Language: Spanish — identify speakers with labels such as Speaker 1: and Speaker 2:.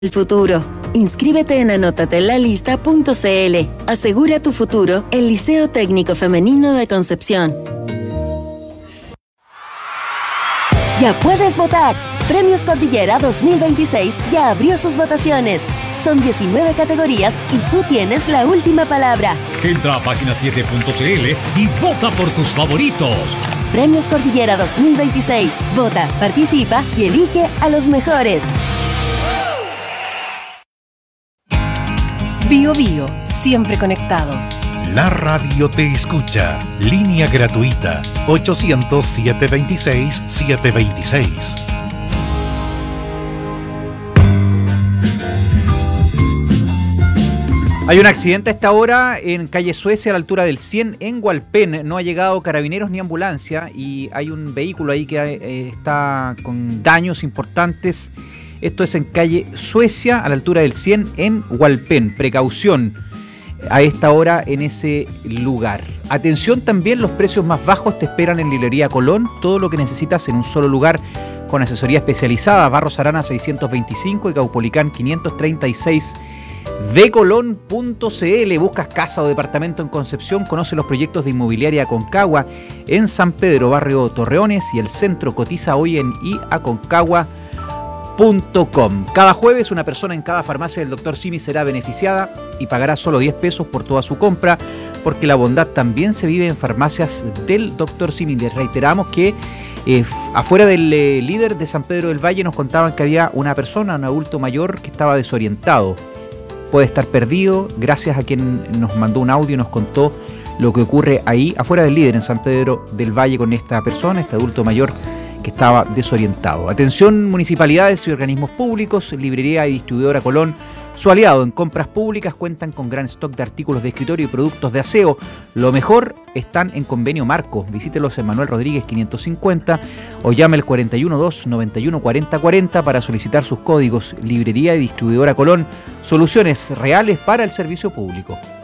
Speaker 1: El futuro. Inscríbete en anotatelalista.cl. Asegura tu futuro, el Liceo Técnico Femenino de Concepción. Ya puedes votar. Premios Cordillera 2026 ya abrió sus votaciones. Son 19 categorías y tú tienes la última palabra.
Speaker 2: Entra a página7.cl y vota por tus favoritos.
Speaker 1: Premios Cordillera 2026. Vota, participa y elige a los mejores.
Speaker 3: Bio Bio, siempre conectados.
Speaker 4: La radio te escucha. Línea gratuita 800-726-726.
Speaker 5: Hay un accidente a esta hora en calle Suecia a la altura del 100 en Hualpén. No ha llegado carabineros ni ambulancia y hay un vehículo ahí que está con daños importantes. Esto es en calle Suecia a la altura del 100 en Hualpén. Precaución a esta hora en ese lugar. Atención también, los precios más bajos te esperan en Librería Colón. Todo lo que necesitas en un solo lugar con asesoría especializada. Barros Arana 625 y Caupolicán 536. Decolon.cl. Buscas casa o departamento en Concepción. Conoce los proyectos de Inmobiliaria Aconcagua en San Pedro, barrio Torreones, y el centro. Cotiza hoy en iaconcagua.com. Cada jueves una persona en cada farmacia del Dr. Simi será beneficiada y pagará solo 10 pesos por toda su compra, porque la bondad también se vive en farmacias del Dr. Simi. Les reiteramos que afuera del líder de San Pedro del Valle nos contaban que había una persona, un adulto mayor, que estaba desorientado. Puede estar perdido, gracias a quien nos mandó un audio y nos contó lo que ocurre ahí afuera del líder en San Pedro del Valle con esta persona, este adulto mayor que estaba desorientado. Atención, municipalidades y organismos públicos. Librería y distribuidora Colón, su aliado en compras públicas, cuentan con gran stock de artículos de escritorio y productos de aseo. Lo mejor, están en convenio marco. Visítelos en Manuel Rodríguez 550 o llame al 412-914040 para solicitar sus códigos. Librería y distribuidora Colón, soluciones reales para el servicio público.